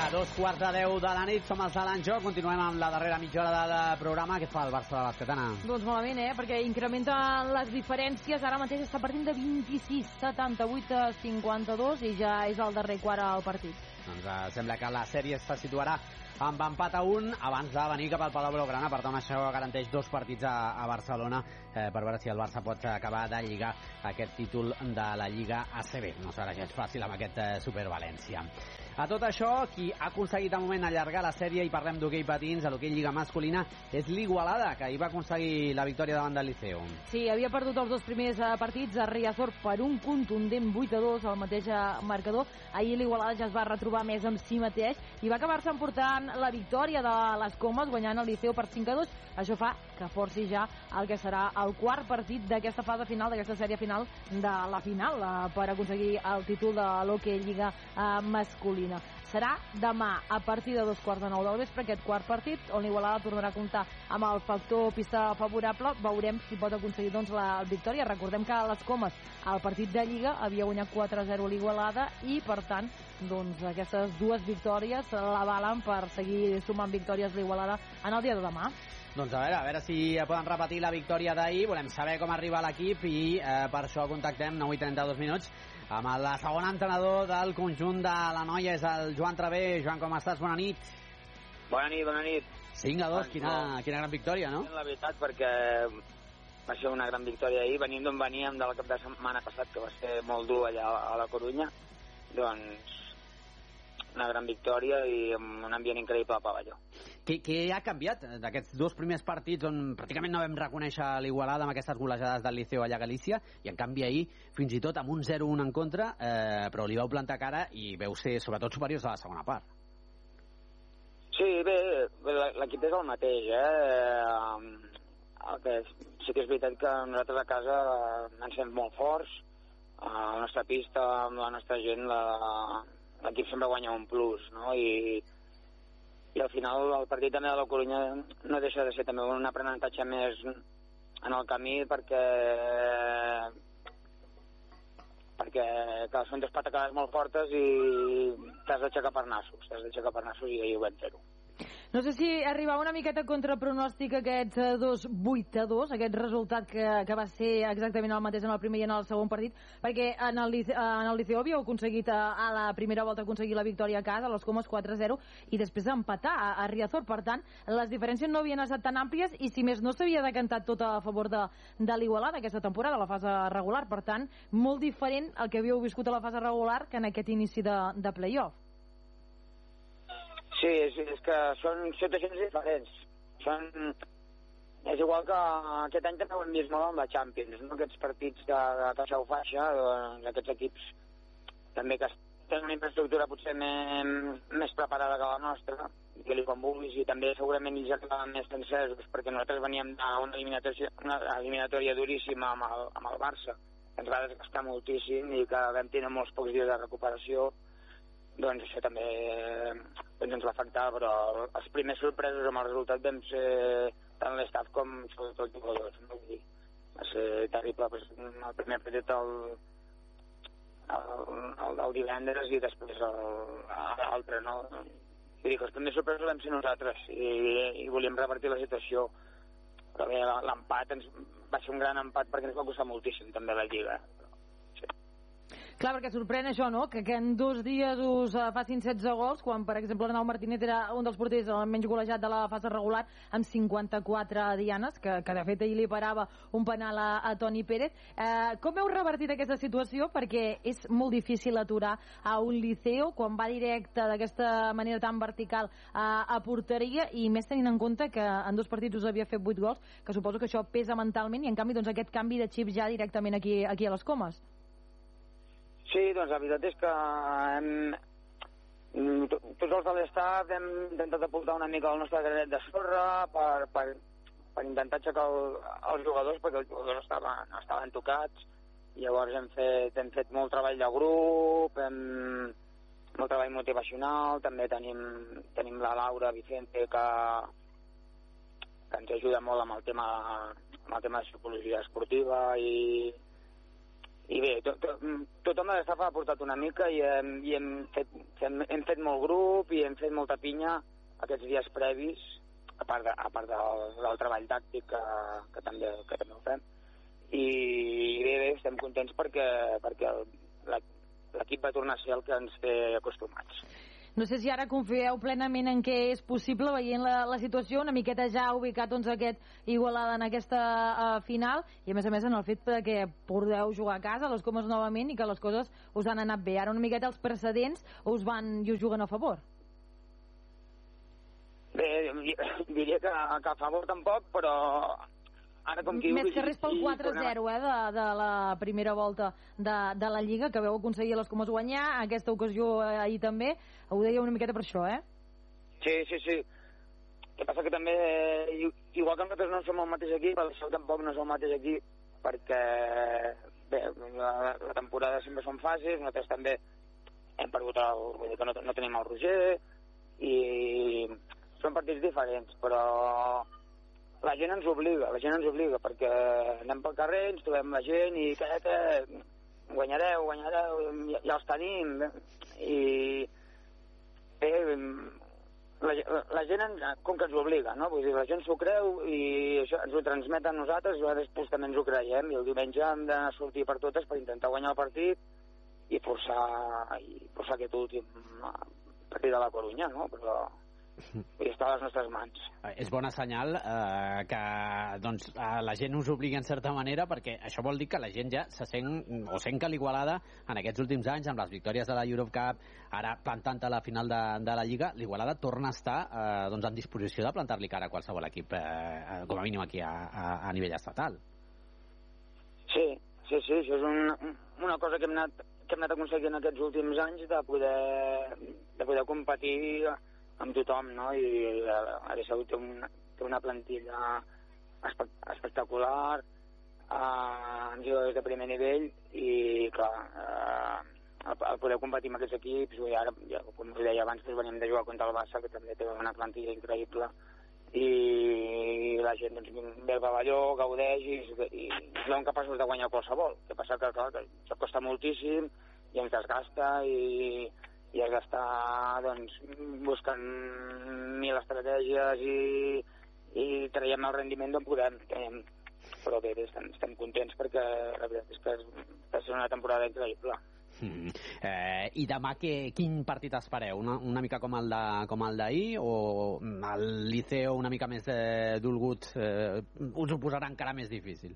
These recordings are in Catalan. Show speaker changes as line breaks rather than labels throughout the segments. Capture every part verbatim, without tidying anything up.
dos quarts de deu de la nit, som els de l'Anjo, continuem amb la darrera mitja hora del programa. Què fa el Barça de bàsquet, Anna?
Doncs malament, eh? Perquè incrementen les diferències, ara mateix està partint de vint-i-sis setanta-vuit a cinquanta-dos i ja és el darrer quart al partit.
Doncs eh, sembla que la sèrie se situarà amb empat a un abans de venir cap al Palau Blaugrana. Per tant, això garanteix dos partits a, a Barcelona eh, per veure si el Barça pot acabar de lligar aquest títol de la Lliga A C B. No serà gens fàcil amb aquest eh, Super València. A tot això, qui ha aconseguit de moment allargar la sèrie, i parlem d'hoquei patins, a l'hoquei Lliga masculina, és l'Igualada, que ahir va aconseguir la victòria davant del Liceo.
Sí, havia perdut els dos primers eh, partits a Riazor per un contundent vuit a dos, al mateix eh, marcador. Ahir l'Igualada ja es va retrobar més amb si mateix i va acabar-se emportant la victòria de les Comes, guanyant el Liceo per cinc a dos. Això fa que forci ja el que serà el quart partit d'aquesta fase final, d'aquesta sèrie final de la final, eh, per aconseguir el títol de l'hoquei Lliga eh, masculina. Serà demà a partir de dos quarts de nou del vespre aquest quart partit, on l'Igualada tornarà a comptar amb el factor pista favorable. Veurem si pot aconseguir doncs, la victòria. Recordem que a les Comes el partit de Lliga havia guanyat quatre a zero l'Igualada i per tant doncs, aquestes dues victòries l'avalen per seguir sumant victòries l'Igualada en el dia de demà.
Doncs a veure, a veure si poden repetir la victòria d'ahir. Volem saber com arriba l'equip i eh, per això contactem nou i trenta-dos minuts amb el segon entrenador del conjunt de la Noia, és el Joan Travé. Joan, com estàs? Bona nit.
Bona nit, bona nit.
cinc a dos, quina, quina gran victòria, no?
La veritat, perquè va ser una gran victòria ahir, venint d'on veníem del cap de setmana passat, que va ser molt dur allà a la Corunya, doncs una gran victòria i amb un ambient increïble al pavelló.
Què, què ha canviat d'aquests dos primers partits on pràcticament no vam reconèixer l'Igualada amb aquestes golejades del Liceo allà a Galícia, i en canvi ahir, fins i tot amb un zero a un en contra, eh, però li vau plantar cara i veu ser sobretot superiors a la segona part?
Sí, bé, l'equip és el mateix, eh? El que sí que és veritat que nosaltres a casa ens sent molt forts, a la nostra pista, amb la nostra gent, la... l'equip sempre guanya un plus, no? I, i al final el partit també de la Corunya no deixa de ser també un aprenentatge més en el camí, perquè perquè clar, són dues patacades molt fortes i t'has d'aixecar per nassos, t'has d'aixecar per nassos i ahir ho vam fer-ho.
No sé si arribava una miqueta contra pronòstic aquests dos vuit a dos, aquest resultat que, que va ser exactament el mateix en el primer i en el segon partit, perquè en el, en el Liceo havíeu aconseguit a, a la primera volta aconseguir la victòria a casa, a les Comes quatre a zero, i després empatar a, a Riazor. Per tant, les diferències no havien estat tan àmplies i, si més no, s'havia decantat tot a favor de, de l'Igualada aquesta temporada, a la fase regular. Per tant, molt diferent el que havíeu viscut a la fase regular que en aquest inici de, de play-off.
Sí, és, és que són situacions diferents. Són... És igual que aquest any també ho hem vist molt amb la Champions, no? Aquests partits de, de caixa o faixa, doncs aquests equips també que tenen una infraestructura potser més, més preparada que la nostra, que li quan vulguis, i també segurament ells acaben més tencesos, perquè nosaltres veníem d'una eliminatòria, una eliminatòria duríssima amb el, amb el Barça, que ens va desgastar moltíssim i que vam tenir molts pocs dies de recuperació. Doncs això també doncs ens va afectar, però els primers sorpresos amb el resultat vam ser tant l'estaf com sobretot els jugadors, no? Vull dir, va ser terrible, pues, el primer partit el, el, el, el divendres i després l'altre, no? Vull dir que els primers sorpresos vam ser nosaltres i, i volíem revertir la situació, però bé, l'empat ens, va ser un gran empat perquè ens va costar moltíssim també la Lliga.
Clar, perquè sorprèn això, no?, que, que en dos dies us uh, facin setze gols, quan, per exemple, Arnau Martínez era un dels porters el menys golejat de la fase regular, amb cinquanta-quatre dianes, que, que de fet ell li parava un penal a, a Toni Pérez. Eh, com heu revertit aquesta situació? Perquè és molt difícil aturar a un Liceo quan va directe d'aquesta manera tan vertical a, a porteria, i més tenint en compte que en dos partits us havia fet vuit gols, que suposo que això pesa mentalment, i en canvi doncs, aquest canvi de xip ja directament aquí, aquí a les Comes.
Sí, doncs la veritat és que hem, tots els de l'estaf hem intentat aportar una mica el nostre granet de sorra per, per, per intentar aixecar el, els jugadors, perquè els jugadors estaven, estaven tocats. Llavors hem fet, hem fet molt treball de grup, hem, molt treball motivacional, també tenim, tenim la Laura Vicente que, que ens ajuda molt amb el tema, amb el tema de psicologia esportiva, i i bé, to, to, tothom de l'estaf ha aportat una mica i, hem, i hem, fet, hem, hem fet molt grup i hem fet molta pinya aquests dies previs, a part, de, a part del, del treball tàctic que, que, també, que també ho fem. I bé, bé, estem contents perquè, perquè l'equip va tornar a ser el que ens té acostumats.
No sé si ara confieu plenament en què és possible, veient la, la situació, una miqueta ja ubicat doncs, aquest Igualada en aquesta uh, final, i a més a més en el fet que podeu jugar a casa, a les Comes novament, i que les coses us han anat bé. Ara una miqueta els precedents us van i us juguen a favor?
Bé, diria que, que a favor tampoc, però... Ara, com que
més que res pel quatre a zero eh, de, de la primera volta de, de la Lliga, que veu aconseguir les Comes guanyar, aquesta ocasió eh, ahir també, ho deia una miqueta per això, eh?
Sí, sí, sí. El que passa que també, igual que nosaltres no som el mateix equip, el seu tampoc no és el mateix equip, perquè bé, la, la temporada sempre són fases, nosaltres també hem perdut el... Vull dir que no, no tenim el Roger, i són partits diferents, però... La gent ens obliga, la gent ens obliga, perquè anem pel carrer, ens trobem la gent i que, que guanyareu, guanyareu, ja, ja els tenim. I bé, la, la gent ens, com que ens obliga, no? Vull dir, la gent s'ho creu i això ens ho transmet a nosaltres, i nosaltres també ens ho creiem, i el diumenge hem de sortir per totes per intentar guanyar el partit i forçar, i forçar aquest últim partit de la Corunya, no? Però... i està a les nostres mans.
És bona senyal eh, que doncs, eh, la gent us obligui en certa manera, perquè això vol dir que la gent ja se sent, o sent que l'Igualada en aquests últims anys, amb les victòries de la Europe Cup, ara plantant a la final de, de la Lliga, l'Igualada torna a estar eh, doncs, en disposició de plantar-li cara a qualsevol equip, eh, com a mínim aquí a, a, a nivell estatal.
Sí, sí, sí, això és un, una cosa que hem anat, que hem anat aconseguint aquests últims anys, de poder, de poder competir amb tothom, no? I ara Salut té una, té una plantilla espe espectacular, eh, amb jugadors de primer nivell, i clar, eh, el, el poder competir amb aquests equips, i ara, ja, com us deia abans, doncs venim de jugar contra el Barça, que també té una plantilla increïble, i la gent doncs, ve al pavelló, gaudeix, i, i som capaços de guanyar qualsevol. El que passa que, clar, que això costa moltíssim, i ens desgasta, i i has d'estar doncs, buscant mil estratègies i, i traiem el rendiment d'on podem. Traiem. Però bé, estem, estem contents perquè la veritat és que està sent una temporada increïble.
Mm. Eh, I demà que, quin partit espereu? Una, una mica com el de, com el d'ahir, o el Liceo una mica més eh, dolgut eh, us ho posarà encara més difícil?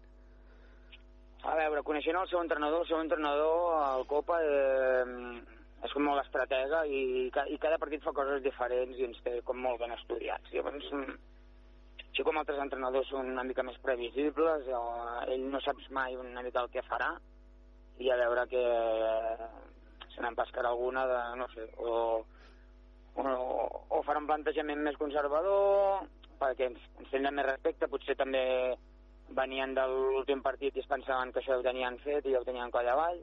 A veure, coneixent el seu entrenador, el seu entrenador al Copa eh, és com molt estratega, i, i cada partit fa coses diferents i ens té com molt ben estudiats. Llavors, així com altres entrenadors són una mica més previsibles, ell no saps mai una mica el que farà, i a veure que se n'empascarà alguna de, no sé, o, o, o farà un plantejament més conservador, perquè ens, ens tenen més respecte, potser també venien de l'últim partit i es pensaven que això ho tenien fet i ja ho tenien coll avall,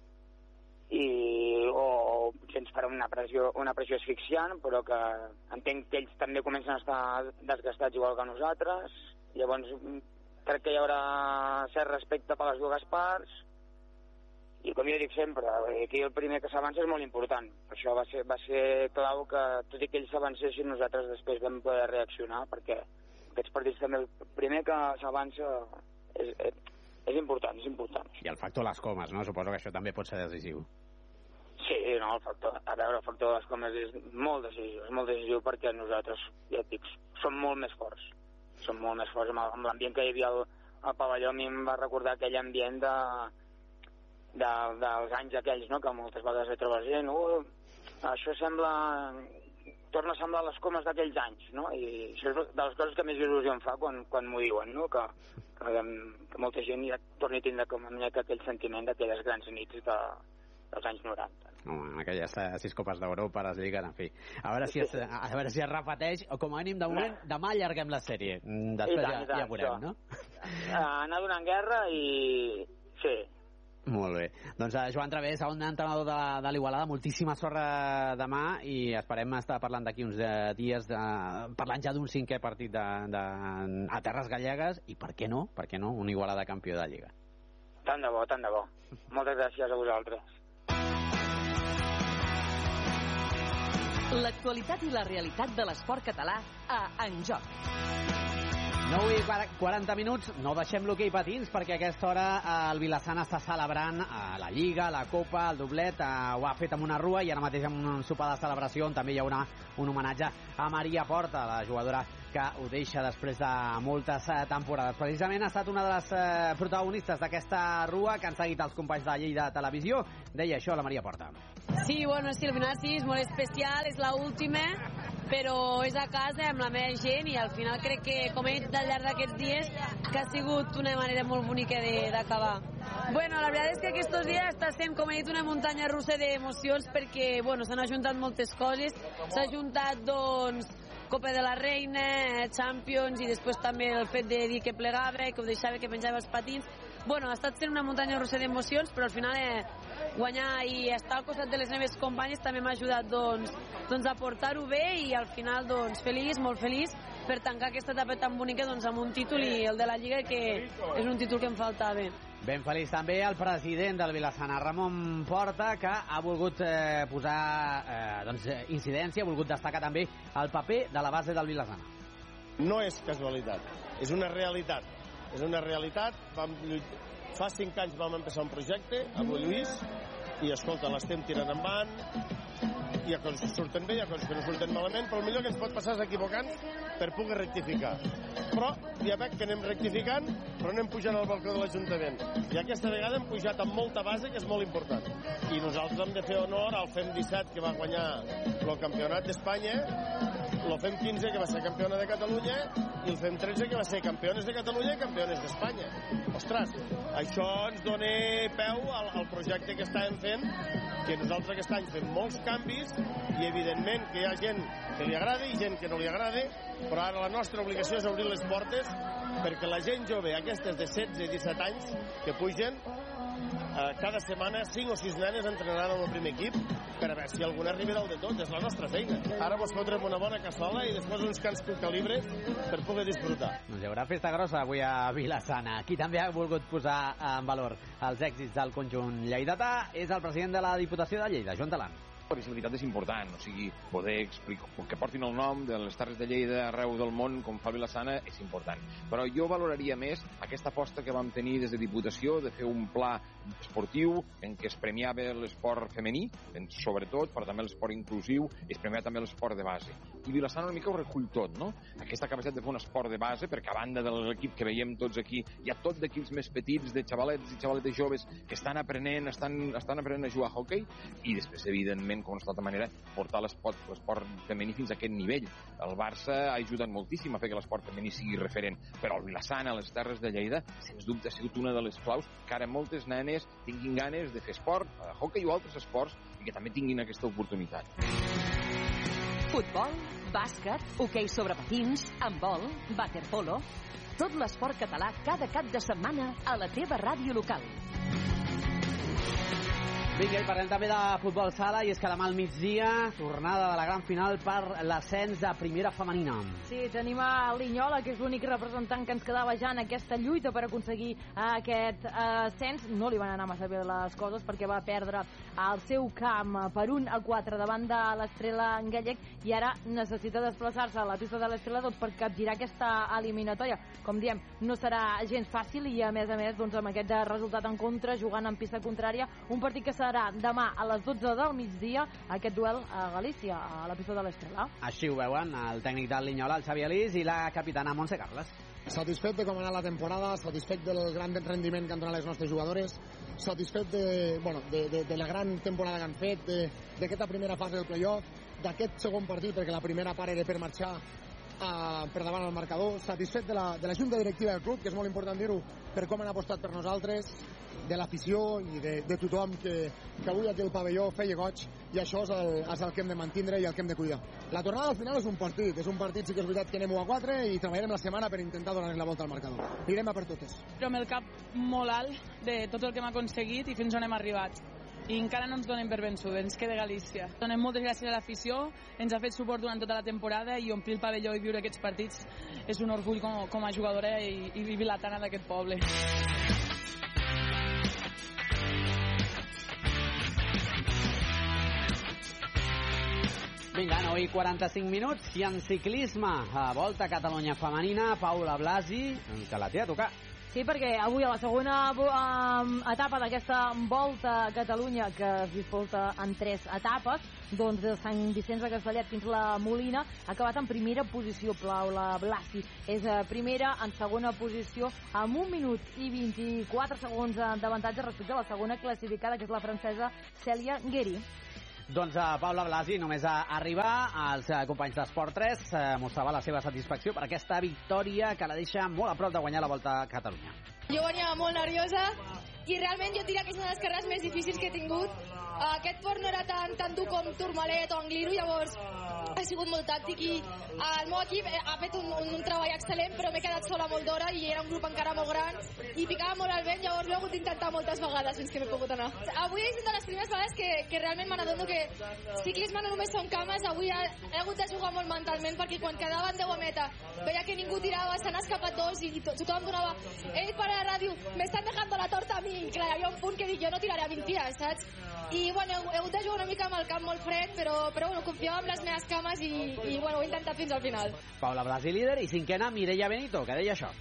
i o potser ens farà una pressió, una pressió asfixiant, però que entenc que ells també comencen a estar desgastats igual que nosaltres. Llavors crec que hi haurà cert respecte per les dues parts, i com jo dic sempre, aquí el primer que s'avança és molt important. Per això va ser, va ser clau que tot i que ells s'avancessin, nosaltres després vam poder reaccionar, perquè aquests partits també, el primer que s'avança és, és És important, és important.
I el factor les Comes, no? Suposo que això també pot ser decisiu.
Sí, no, el factor, a veure, el factor de les Comes és molt decisiu, és molt decisiu perquè nosaltres, ja et dic, som molt més forts. Som molt més forts amb, amb l'ambient que hi havia al, al pavelló. A mi em va recordar aquell ambient de, de, dels anys aquells, no?, que moltes vegades he trobat gent, uh, això sembla... torna a semblar les Comes d'aquells anys, no? I això és de les coses que més il·lusió em fa quan, quan m'ho diuen, no? Que, que, que molta gent ja torni a tindre com a mi aquell sentiment d'aquelles grans nits de, dels anys noranta.
No, en aquelles sis Copes d'Europa, les Lligues, en fi. A veure si es, a veure si es repeteix, o com a mínim, de moment, no. Demà allarguem la sèrie. Després tant, ja, tant, ja veurem, això. No?
Anar donant guerra i... Sí.
Molt bé. Doncs uh, Joan Través, segon entrenador de, de l'Igualada, moltíssima sort demà, i esperem estar parlant d'aquí uns uh, dies, de, parlant ja d'un cinquè partit de, de, a terres gallegues, i per què no, per què no, un Igualada campió de Lliga.
Tant de bo, tant de bo. Moltes gràcies a vosaltres.
L'actualitat i la realitat de l'esport català a En Joc.
nou i quaranta minuts, no deixem l'hoquei patins perquè a aquesta hora el Vilassana està celebrant la Lliga, la Copa, el doblet, ho ha fet amb una rua i ara mateix amb un sopar de celebració on també hi haurà un homenatge a Maria Porta, la jugadora que ho deixa després de moltes temporades. Precisament ha estat una de les protagonistes d'aquesta rua que han seguit els companys de Lleida Televisió. Deia això la Maria Porta.
Sí, bueno, sí, el final sí, és molt especial, és l'última, però és a casa amb la meva gent i al final crec que, com he dit al llarg d'aquests dies, que ha sigut una manera molt bonica d'acabar. Bueno, la veritat és que aquests dies està sent, com he dit, una muntanya russa d'emocions perquè, bueno, s'han ajuntat moltes coses. S'ha ajuntat, doncs, Copa de la Reina, Champions i després també el fet de dir que plegava, que ho deixava, que penjava els patins. Bueno, ha estat sent una muntanya russa d'emocions, però al final eh, guanyar i estar al costat de les meves companyes també m'ha ajudat doncs, doncs a portar-ho bé i al final doncs, feliç, molt feliç per tancar aquesta etapa tan bonica doncs, amb un títol i el de la Lliga que és un títol que em faltava.
Ben feliç també el president del Vilassana, Ramon Porta, que ha volgut eh, posar eh, doncs, incidència, ha volgut destacar també el paper de la base del Vilassana.
No és casualitat, és una realitat. És una realitat. Vam, fa cinc anys vam empezar un projecte amb el Lluís i, escolta, l'estem tirant endavant. Hi ha coses que surten bé, hi ha coses que no surten malament, però el millor que ens pot passar és equivocant per poder rectificar. Però ja veig que anem rectificant, però anem pujant al balcó de l'Ajuntament. I aquesta vegada hem pujat amb molta base, que és molt important. I nosaltres hem de fer honor al F E M disset, que va guanyar el Campionat d'Espanya, el F E M quinze, que va ser campiona de Catalunya, i el F E M tretze, que va ser campiones de Catalunya i campiones d'Espanya. Ostres, això ens dona peu al, al projecte que estàvem fent, que nosaltres aquest any fem molts canvis i evidentment que hi ha gent que li agrada i gent que no li agrada, però ara la nostra obligació és obrir les portes perquè la gent jove, aquestes de setze i disset anys que pugen, eh, cada setmana cinc o sis nenes entrenaran amb el primer equip per a veure si alguna arriba dalt de tot. És la nostra feina. Ara vos fotrem una bona cassola i després uns cants calibres per poder disfrutar.
Doncs hi haurà festa grossa avui a Vilassana. Qui també ha volgut posar en valor els èxits del conjunt lleidatà és el president de la Diputació de Lleida, Joan Talant.
La visibilitat és important, o sigui, poder explicar que portin el nom de les Terres de Lleida arreu del món, com fa Vilassana, és important. Però jo valoraria més aquesta aposta que vam tenir des de Diputació de fer un pla esportiu en què es premiava l'esport femení, sobretot, però també l'esport inclusiu, es premiava també l'esport de base. I Vilassana una mica ho recull tot, no? Aquesta capacitat de fer un esport de base, perquè a banda de l'equip que veiem tots aquí, hi ha tot d'equips més petits, de xavalets i xavaletes joves que estan aprenent, estan, estan aprenent a jugar a hoquei, i després, evidentment, com de tota manera, portar l'esport femení fins a aquest nivell. El Barça ha ajudat moltíssim a fer que l'esport femení sigui referent, però el Vilassana, a les Terres de Lleida, sens dubte ha sigut una de les claus que ara moltes nenes tinguin ganes de fer esport, hoquei o altres esports, i que també tinguin aquesta oportunitat.
Futbol, bàsquet, hoquei sobre patins, handbol, waterpolo... Tot l'esport català cada cap de setmana a la teva ràdio local.
Vinga, i parlem també de futbol sala, i és que demà al migdia, tornada de la gran final per l'ascens a primera femenina.
Sí, tenim a Linyola, que és l'únic representant que ens quedava ja en aquesta lluita per aconseguir aquest ascens. No li van anar massa bé les coses perquè va perdre el seu camp per un a quatre davant de l'Estrela Gallec i ara necessita desplaçar-se a la pista de l'Estrela doncs, per capgirar aquesta eliminatòria. Com diem, no serà gens fàcil i a més a més doncs, amb aquest resultat en contra, jugant en pista contrària, un partit que serà demà a les dotze del migdia, aquest duel a Galícia, a la pista de l'Estrela.
Així ho veuen el tècnic del Linyola, el Xavi Alís, i la capitana Montse Carles.
Satisfet de com ha anat la temporada, satisfet del gran rendiment que han donat les nostres jugadores, satisfet de, bueno, de, de, de la gran temporada que han fet, d'aquesta primera fase del playoff, d'aquest segon partit, perquè la primera part era per marxar uh, per davant al marcador, satisfet de la, de la junta directiva del club, que és molt important dir-ho, per com han apostat per nosaltres, de l'afició i de, de tothom que, que avui aquí al pavelló feia goig, i això és el, és el que hem de mantindre i el que hem de cuidar. La tornada al final és un partit, és un partit, sí que és veritat que anem u a quatre i treballarem la setmana per intentar donar la volta al marcador. Anirem a per totes.
Però amb el cap molt alt de tot el que hem aconseguit i fins on hem arribat. I encara no ens donem per vençuts, ens queda Galícia. Donem moltes gràcies a l'afició, ens ha fet suport durant tota la temporada i omplir el pavelló i viure aquests partits és un orgull com, com a jugadora i, i vilatana d'aquest poble.
nou i quaranta-cinc minuts, i en ciclisme, a Volta a Catalunya femenina, Paula Blasi, que la té a tocar.
Sí, perquè avui a la segona um, etapa d'aquesta Volta a Catalunya, que es disputa en tres etapes, doncs de Sant Vicenç de Castellet fins a la Molina, ha acabat en primera posició. Paula Blasi és primera, en segona posició, amb un minut i vint-i-quatre segons d'avantatge respecte a la segona classificada, que és la francesa Cèlia Guéry.
Doncs a Paula Blasi, només a arribar, als companys d'Esport tres eh, mostrava la seva satisfacció per aquesta victòria que la deixa molt a prop de guanyar la Volta a Catalunya.
Jo venia molt nerviosa i realment jo diria que és una de les carreres més difícils que he tingut. Aquest port no era tan, tan dur com Tourmalet o Angliru, llavors ha sigut molt tàctic i el meu equip ha fet un, un, un treball excel·lent, però m'he quedat sola molt d'hora i era un grup encara molt gran i picava molt el vent, llavors l'he hagut d'intentar moltes vegades fins que m'he pogut anar. Avui és una de les primeres vegades que, que realment m'adono que ciclisme no només són cames, avui he, he hagut de jugar molt mentalment, perquè quan quedaven deu a meta veia que ningú tirava, s'han escapat dos i, i to, tothom donava ei, para la ràdio, me estan dejando la torta a mi, i clar, hi havia un punt que dic, jo no tiraré a vint dies, saps? I bueno, he, he hagut de jugar una mica amb el camp molt fred, però, però bueno, confiava en les meves cames i, i bueno, ho he intentat fins al final.
Paula Blasi líder i cinquena Mireia Benito, que deia això.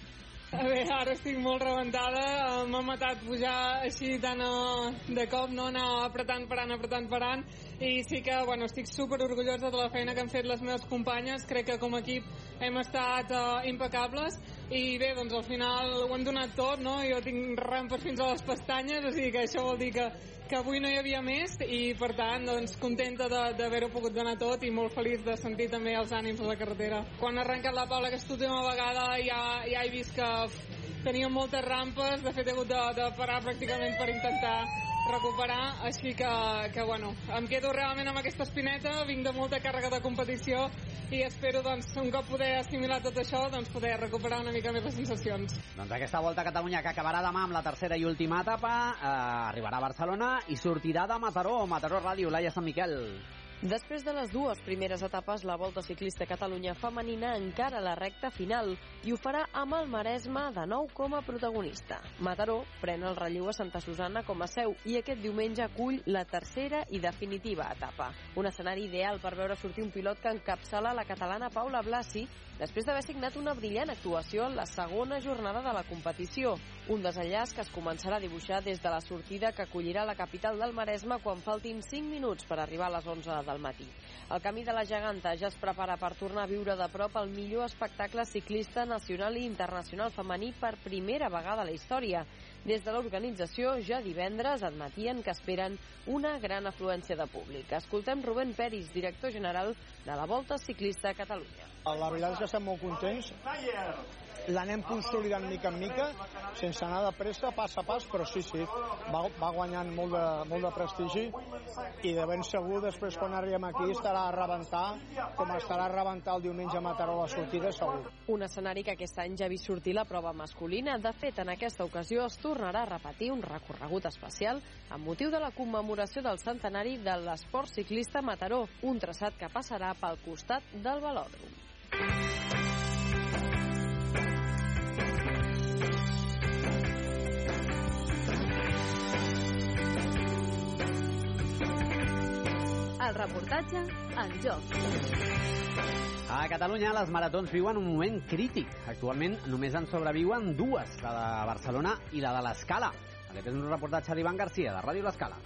A veure, ara estic molt rebentada, m'ha matat pujar així tan de cop, no anar apretant, parant, apretant, parant, i sí que, bueno, estic super orgullosa de la feina que han fet les meves companyes, crec que com a equip hem estat uh, impecables, i bé, doncs al final ho hem donat tot, no? Jo tinc rampes fins a les pestanyes, o sigui que això vol dir que, que avui no hi havia més, i per tant, doncs, contenta d'haver-ho pogut donar tot i molt feliç de sentir també els ànims a la carretera. Quan ha arrencat la Paula aquesta última vegada ja, ja he vist que tenia moltes rampes, de fet he hagut de, de parar pràcticament per intentar recuperar, així que, que bueno, em quedo realment amb aquesta espineta, vinc de molta càrrega de competició i espero, doncs, un cop poder assimilar tot això, doncs poder recuperar una mica més les sensacions.
Doncs aquesta Volta a Catalunya, que acabarà demà amb la tercera i última etapa, eh, arribarà a Barcelona i sortirà de Mataró, Mataró Ràdio, Laia Sant Miquel.
Després de les dues primeres etapes, la Volta Ciclista Catalunya femenina encara la recta final i ho farà amb el Maresme de nou com a protagonista. Mataró pren el relleu a Santa Susanna com a seu i aquest diumenge acull la tercera i definitiva etapa. Un escenari ideal per veure sortir un pilot que encapçala la catalana Paula Blasi després d'haver signat una brillant actuació en la segona jornada de la competició. Un desenllaç que es començarà a dibuixar des de la sortida que acollirà la capital del Maresme quan faltin cinc minuts per arribar a les onze del matí. El camí de la geganta ja es prepara per tornar a viure de prop el millor espectacle ciclista nacional i internacional femení per primera vegada a la història. Des de l'organització, ja divendres admetien que esperen una gran afluència de públic. Escoltem Rubén Peris, director general de la Volta Ciclista a Catalunya.
La veritat és que estem molt contents. L'anem consolidant mica en mica, sense anar de pressa, pas a pas, però sí, sí, va, va guanyant molt de, molt de prestigi i de ben segur després quan arribem aquí estarà a rebentar, com estarà a rebentar el diumenge a Mataró a la sortida, segur.
Un escenari que aquest any ja ha vist sortir la prova masculina. De fet, en aquesta ocasió es tornarà a repetir un recorregut especial amb motiu de la commemoració del centenari de l'esport ciclista a Mataró, un traçat que passarà pel costat del velòdrom.
El reportatge en joc.
A Catalunya les maratons viuen un moment crític. Actualment només en sobreviuen dues, la de Barcelona i la de l'Escala. Aquest és un reportatge d'Ivan Garcia, de Ràdio L'Escala.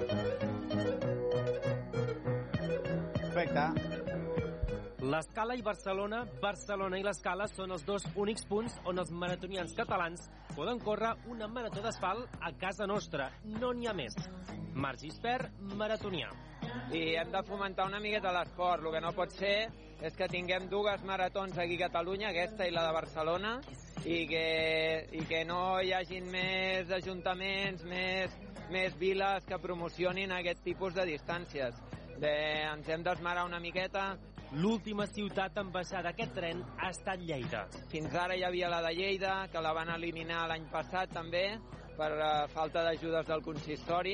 Perfecte. L'Escala i Barcelona, Barcelona i l'Escala són els dos únics punts on els maratonians catalans poden córrer una marató d'asfalt a casa nostra. No n'hi ha més. Marc Gispert, maratonià.
I hem de fomentar una miqueta l'esport. El que no pot ser és que tinguem dues maratons aquí a Catalunya, aquesta i la de Barcelona, i que, i que no hi hagin més ajuntaments, més, més viles que promocionin aquest tipus de distàncies. De, ens hem d'esmerar una miqueta.
L'última ciutat en baixar d'aquest tren ha estat Lleida.
Fins ara hi havia la de Lleida, que la van eliminar l'any passat també, per uh, falta d'ajudes del consistori,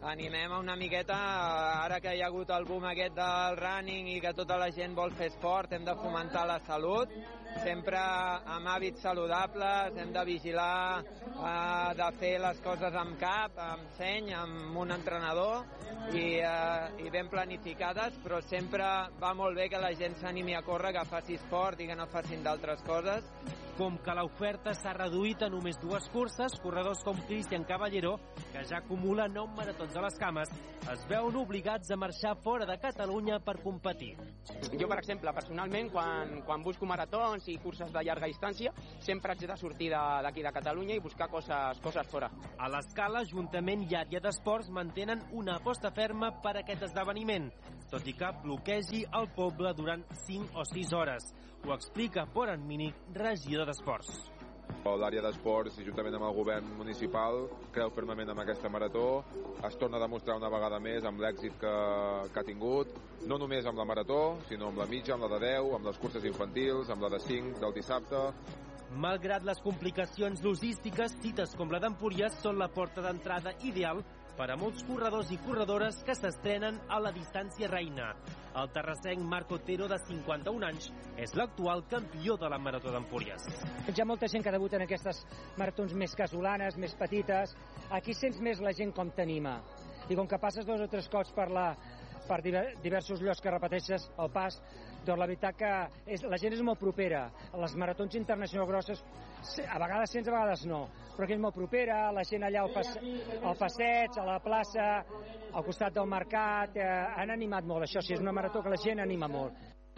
animem una miqueta, ara que hi ha hagut el boom aquest del running i que tota la gent vol fer esport, hem de fomentar la salut, sempre amb hàbits saludables, hem de vigilar eh, de fer les coses amb cap, amb seny, amb un entrenador i, eh, i ben planificades, però sempre va molt bé que la gent s'animi a córrer, que faci esport i que no facin d'altres coses.
Com que l'oferta s'ha reduït a només dues curses, corredors com Cristian Caballero, que ja acumula nou maratons a les cames, es veuen obligats a marxar fora de Catalunya per competir.
Jo, per exemple, personalment, quan, quan busco maratons i curses de llarga distància, sempre haig de sortir d'aquí de, de Catalunya i buscar coses, coses fora.
A l'Escala, Ajuntament i Àrea d'Esports mantenen una aposta ferma per aquest esdeveniment, tot i que bloquegi el poble durant cinc o sis hores. Ho explica Boran Mínic, regidor d'Esports.
L'àrea d'esports, juntament amb el govern municipal, creu fermament en aquesta marató. Es torna a demostrar una vegada més amb l'èxit que, que ha tingut, no només amb la marató, sinó amb la mitja, amb la de deu, amb les curses infantils, amb la de cinc del dissabte.
Malgrat les complicacions logístiques, cites com la d'Empúries són la porta d'entrada ideal per a molts corredors i corredores que s'estrenen a la distància reina. El terrassenc Marc Otero, de cinquanta-un anys, és l'actual campió de la Marató d'Empúries.
Hi ha molta gent que debuta en aquestes maratons més casolanes, més petites. Aquí sents més la gent com t'anima. I com que passes dos o tres cops per, la, per diversos llocs que repeteixes el pas, doncs la veritat que és, la gent és molt propera. A les maratons internacionals grosses, a vegades sents, a vegades no, però que és molt propera, la gent allà al, pas, al passeig, a la plaça, al costat del mercat, eh, han animat molt això, sí, és una marató que la gent anima molt.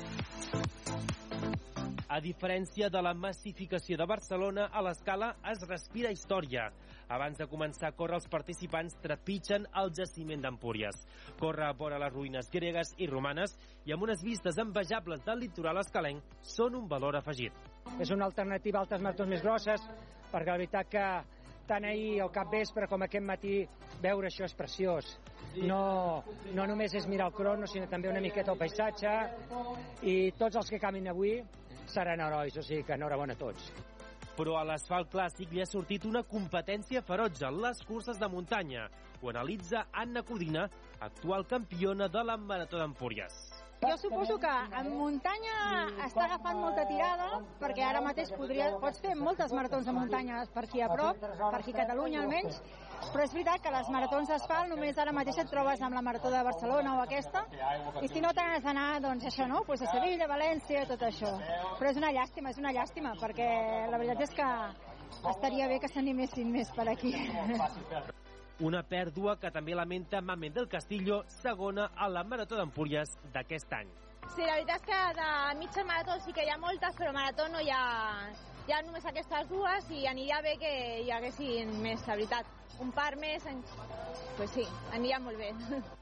A diferència de la massificació de Barcelona, a l'Escala es respira història. Abans de començar a córrer, els participants trepitgen el jaciment d'Empúries. Córrer vora les ruïnes gregues i romanes i amb unes vistes envejables del litoral escalenc són un valor afegit.
És una alternativa a altres maratons més grosses, perquè la veritat que tant ahir al capvespre com aquest matí veure això és preciós. No, no només és mirar el crono, sinó també una miqueta el paisatge, i tots els que camin avui seran herois, o sigui que enhorabona a tots.
Però a l'asfalt clàssic li ha sortit una competència ferotge, les curses de muntanya. Ho analitza Anna Codina, actual campiona de la Marató d'Empúries.
Jo suposo que en muntanya està agafant molta tirada, perquè ara mateix podria, pots fer moltes maratons de muntanya per aquí a prop, per aquí a Catalunya almenys, però és veritat que les maratons d'asfalt només ara mateix et trobes amb la Marató de Barcelona o aquesta, i si no t'has d'anar, doncs això, no? Pues a Sevilla, València, tot això. Però és una llàstima, és una llàstima, perquè la veritat és que estaria bé que s'animessin més per aquí.
Una pèrdua que també lamenta Mamen del Castillo, segona a la Marató d'Empúries d'aquest any.
Sí, la veritat és que de mitja marató sí que hi ha moltes, però marató no hi ha, hi ha només aquestes dues i aniria bé que hi haguessin més, la veritat. Un par més, pues sí, aniria molt bé.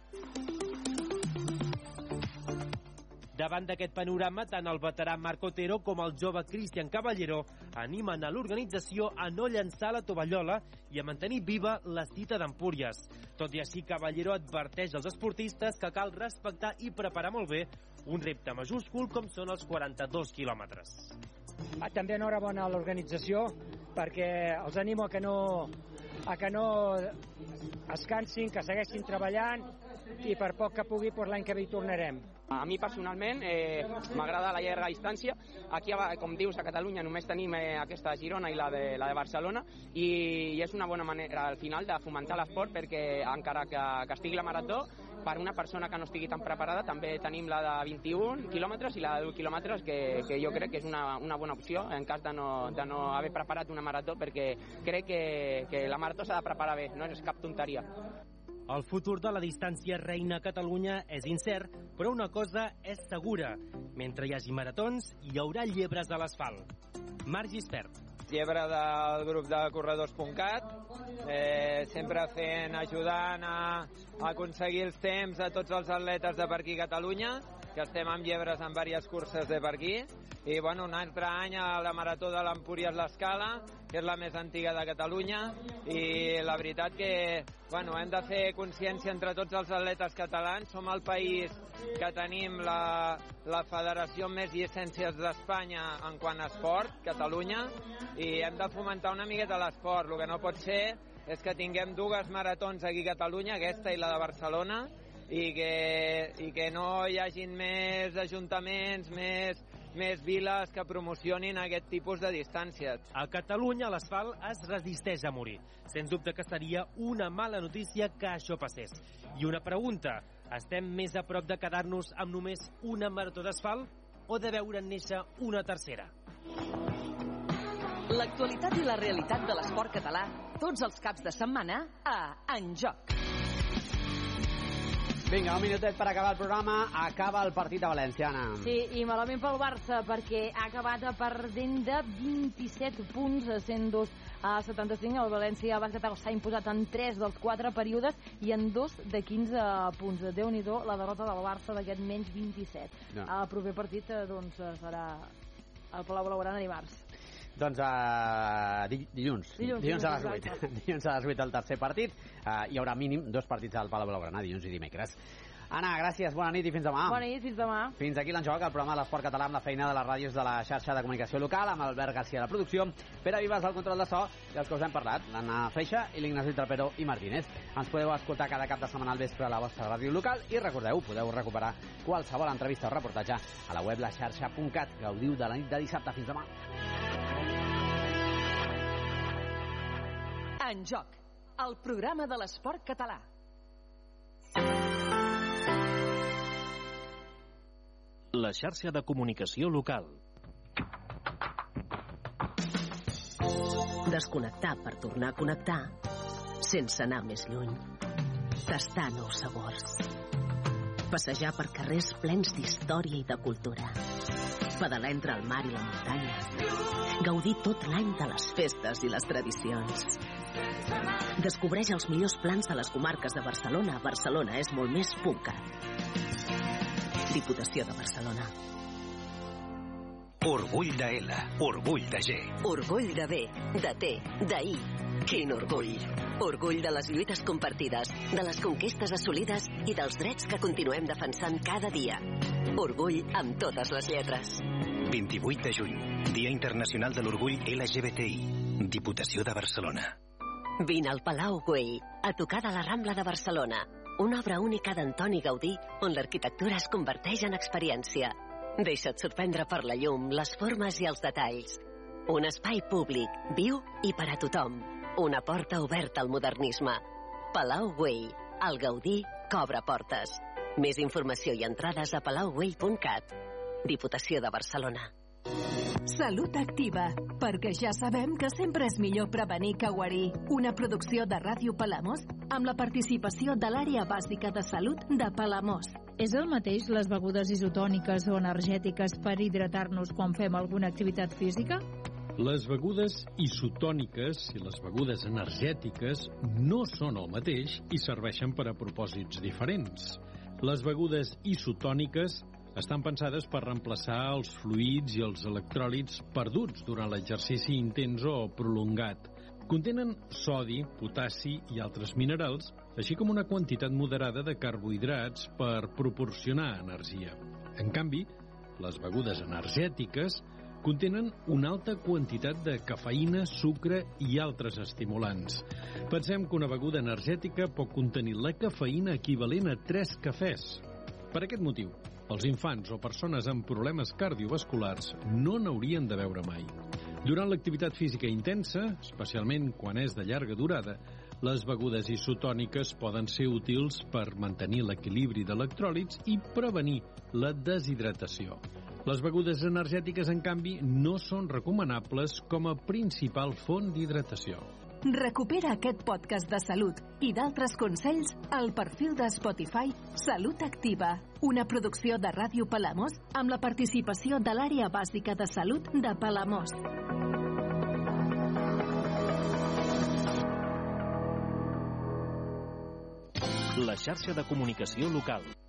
Davant d'aquest panorama, tant el veterà Marc Otero com el jove Cristian Caballero animen a l'organització a no llançar la tovallola i a mantenir viva la cita d'Empúries. Tot i així, Caballero adverteix als esportistes que cal respectar i preparar molt bé un repte majúscul com són els quaranta-dos quilòmetres.
També enhorabona a l'organització, perquè els animo a que no, a que no es cansin, que segueixin treballant, i per poc que pugui, doncs l'any que ve hi tornarem.
A mi personalment eh, m'agrada la llarga distància. Aquí, com dius, a Catalunya només tenim eh, aquesta Girona i la de, la de Barcelona, i, i és una bona manera al final de fomentar l'esport, perquè encara que, que estigui la marató, per una persona que no estigui tan preparada també tenim la de vint-i-un quilòmetres i la de deu quilòmetres, que, que jo crec que és una, una bona opció en cas de no, de no haver preparat una marató, perquè crec que, que la marató s'ha de preparar bé, no és cap tonteria.
El futur de la distància reina a Catalunya és incert, però una cosa és segura. Mentre hi hagi maratons, hi haurà llebres a l'asfalt. Marc Gispert.
Llebre del grup de corredors punt cat, eh, sempre fent, ajudant a, a aconseguir els temps a tots els atletes de per aquí a Catalunya, que estem amb llebres en diverses curses de per aquí, i bueno, un altre any a la Marató de l'Empúries l'Escala, que és la més antiga de Catalunya, i la veritat que bueno, hem de fer consciència entre tots els atletes catalans. Som el país que tenim la, la federació amb més llicències d'Espanya en quant a esport, Catalunya, i hem de fomentar una miqueta l'esport. El que no pot ser és que tinguem dues maratons aquí a Catalunya, aquesta i la de Barcelona, i que, i que no hi hagin més ajuntaments, més, més viles que promocionin aquest tipus de distàncies.
A Catalunya l'asfalt es resisteix a morir. Sens dubte que seria una mala notícia que això passés. I una pregunta, estem més a prop de quedar-nos amb només una marató d'asfalt o de veure néixer una tercera?
L'actualitat i la realitat de l'esport català, tots els caps de setmana a En Joc.
Vinga, un minutet per acabar el programa. Acaba el partit a València, Anna.
Sí, i malament pel Barça, perquè ha acabat perdent de vint-i-set punts, cent dos a setanta-cinc. El València Bàsquet s'ha imposat en tres dels quatre períodes i en dos de quinze punts. Déu-n'hi-do la derrota del Barça d'aquest menys vint-i-set. No. El proper partit doncs, serà al Palau Blaugrana dimarts.
Doncs uh, dilluns.
Dilluns,
dilluns a les vuit. Dilluns a les vuit el tercer partit. Uh, hi haurà mínim dos partits al Palau Blaugrana, dilluns i dimecres. Anna, gràcies, bona nit i fins demà.
Bona nit, fins demà.
Fins aquí l'En Joc, el programa de l'esport català amb la feina de les ràdios de la xarxa de comunicació local, amb Albert García a la producció, Pere Vives al control de so i els que us hem parlat, l'Anna Freixa i l'Ignasi Trapero i Martínez. Ens podeu escoltar cada cap de setmana al vespre a la vostra ràdio local i recordeu, podeu recuperar qualsevol entrevista o reportatge a la web la xarxa punt cat. Gaudiu de la nit de dissabte. Fins demà.
En Joc, el programa de l'esport català.
La xarxa de comunicació local.
Desconnectar per tornar a connectar sense anar més lluny. Tastar nous sabors. Passejar per carrers plens d'història i de cultura. Pedalar entre el mar i la muntanya. Gaudir tot l'any de les festes i les tradicions. Descobreix els millors plans de les comarques de Barcelona. Barcelona és molt més punt cat. Diputació de Barcelona.
Orgull de L, orgull de G.
Orgull de B, de T, de I. Quin orgull. Orgull de les lluites compartides, de les conquestes assolides i dels drets que continuem defensant cada dia. Orgull amb totes les lletres.
vint-i-vuit de juny, Dia Internacional de l'Orgull L G B T I. Diputació de Barcelona.
Vine al Palau Güell, a tocar de la Rambla de Barcelona. Una obra única d'Antoni Gaudí, on l'arquitectura es converteix en experiència. Deixa't sorprendre per la llum, les formes i els detalls. Un espai públic, viu i per a tothom. Una porta oberta al modernisme. Palau Güell, el Gaudí que obre portes. Més informació i entrades a palau güell punt cat. Diputació de Barcelona.
Salut Activa, perquè ja sabem que sempre és millor prevenir que guarir. Una producció de Ràdio Palamós amb la participació de l'àrea bàsica de salut de Palamós.
És el mateix les begudes isotòniques o energètiques per hidratar-nos quan fem alguna activitat física?
Les begudes isotòniques i les begudes energètiques no són el mateix i serveixen per a propòsits diferents. Les begudes isotòniques estan pensades per reemplaçar els fluids i els electròlits perduts durant l'exercici intens o prolongat. Contenen sodi, potassi i altres minerals, així com una quantitat moderada de carbohidrats per proporcionar energia. En canvi, les begudes energètiques contenen una alta quantitat de cafeïna, sucre i altres estimulants. Pensem que una beguda energètica pot contenir la cafeïna equivalent a tres cafès. Per aquest motiu, els infants o persones amb problemes cardiovasculars no n'haurien de beure mai. Durant l'activitat física intensa, especialment quan és de llarga durada, les begudes isotòniques poden ser útils per mantenir l'equilibri d'electròlits i prevenir la deshidratació. Les begudes energètiques, en canvi, no són recomanables com a principal font d'hidratació.
Recupera aquest podcast de salut i d'altres consells al perfil de Spotify Salut Activa, una producció de Ràdio Palamós amb la participació de l'àrea bàsica de salut de Palamós.
La xarxa de comunicació local.